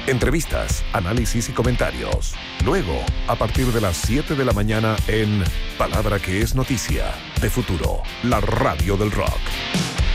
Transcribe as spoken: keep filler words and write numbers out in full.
Entrevistas, análisis y comentarios. Luego, a partir de las siete de la mañana en Palabra que es noticia, de Futuro, la radio del rock.